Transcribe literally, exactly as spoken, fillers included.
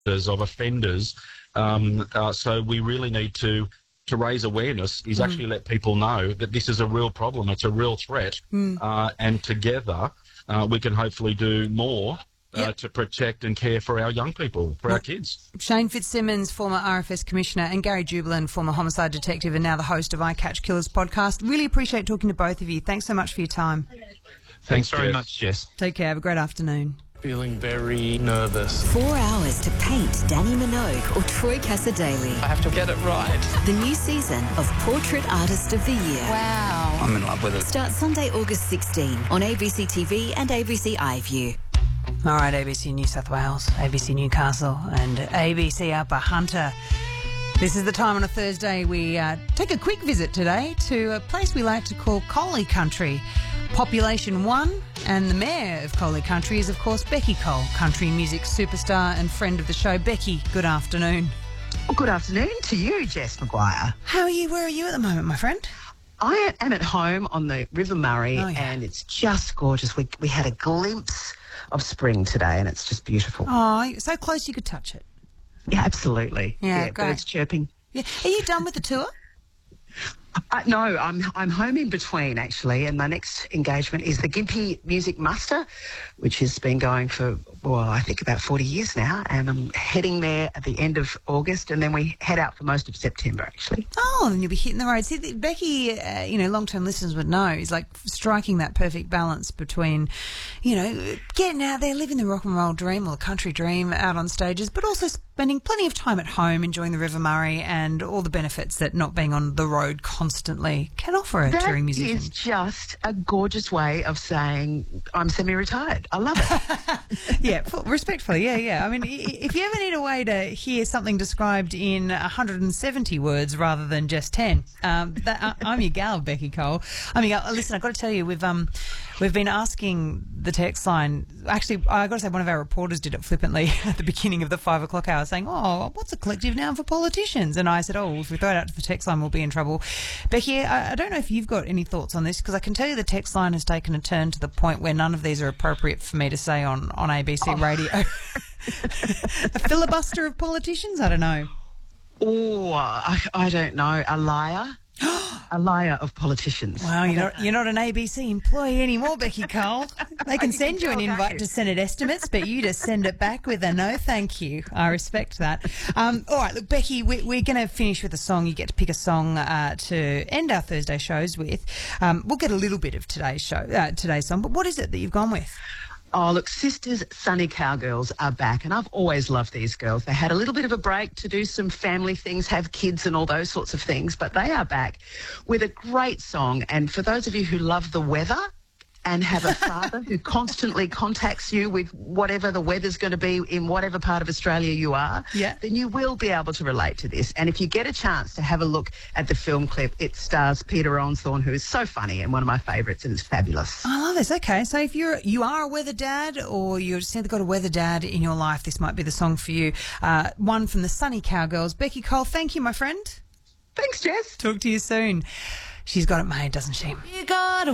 of offenders. Um, uh, so we really need to to raise awareness, is mm. actually let people know that this is a real problem, it's a real threat, mm. uh, and together uh, we can hopefully do more uh, yep. to protect and care for our young people, for well, our kids. Shane Fitzsimmons, former R F S Commissioner, and Gary Jubelin, former homicide detective and now the host of I Catch Killers podcast. Really appreciate talking to both of you. Thanks so much for your time. Thanks, Thanks very Jess. much, Jess. Take care. Have a great afternoon. Feeling very nervous. Four hours to paint Danny Minogue or Troy Cassadaly. I have to get it right. The new season of Portrait Artist of the Year. Wow. I'm in love with it. Starts Sunday, August sixteenth on A B C T V and A B C iView. All right, A B C New South Wales, A B C Newcastle and A B C Upper Hunter. This is the time on a Thursday we uh, take a quick visit today to a place we like to call Coley Country. Population one, and the mayor of Coley Country is, of course, Beccy Cole, country music superstar and friend of the show. Beccy, good afternoon. Well, good afternoon to you, Jess McGuire. How are you? Where are you at the moment, my friend? I am at home on the River Murray, oh, yeah. and it's just gorgeous. We we had a glimpse of spring today, and it's just beautiful. Oh, so close you could touch it. Yeah, absolutely. Yeah, yeah great. Birds chirping. Yeah. Are you done with the tour? Uh, no, I'm I'm home in between, actually, and my next engagement is the Gympie Music Muster, which has been going for, well, I think about forty years now, and I'm heading there at the end of August, and then we head out for most of September, actually. Oh, and you'll be hitting the road. See, Beccy, uh, you know, long-term listeners would know, is like striking that perfect balance between, you know, getting out there, living the rock and roll dream or the country dream out on stages, but also spending plenty of time at home enjoying the River Murray and all the benefits that not being on the road constantly can offer a that touring musician. That is just a gorgeous way of saying I'm semi-retired. I love it. Yeah, respectfully, yeah, yeah. I mean, if you ever need a way to hear something described in one hundred seventy words rather than just ten, um, that, I'm your gal, Beccy Cole. I mean, listen, I've got to tell you, we've um, we've been asking the text line. Actually, I've got to say, one of our reporters did it flippantly at the beginning of the five o'clock hour, saying, "Oh, what's a collective noun for politicians?" And I said, "Oh, if we throw it out to the text line, we'll be in trouble." Beccy, I, I don't know if you've got any thoughts on this, because I can tell you the text line has taken a turn to the point where none of these are appropriate for me to say on, on A B C oh. radio. A filibuster of politicians? I don't know. Oh, I, I don't know. A liar? A liar of politicians. Wow, you're not, you're not an A B C employee anymore, Beccy Cole. They can send you an invite to Senate estimates, but you just send it back with a no thank you. I respect that. Um, all right, look, Beccy, we, we're going to finish with a song. You get to pick a song uh, to end our Thursday shows with. Um, we'll get a little bit of today's show, uh, today's song, but what is it that you've gone with? Oh, look, Sisters Sunny Cowgirls are back, and I've always loved these girls. They had a little bit of a break to do some family things, have kids and all those sorts of things, but they are back with a great song. And for those of you who love the weather and have a father who constantly contacts you with whatever the weather's going to be in whatever part of Australia you are, yeah. then you will be able to relate to this. And if you get a chance to have a look at the film clip, it stars Peter Onsthorne, who is so funny and one of my favourites, and it's fabulous. I love this. Okay, so if you're you are a weather dad, or you've just got a weather dad in your life, this might be the song for you. Uh, one from the Sunny Cowgirls. Beccy Cole, thank you, my friend. Thanks, Jess. Talk to you soon. She's got it made, doesn't she? You got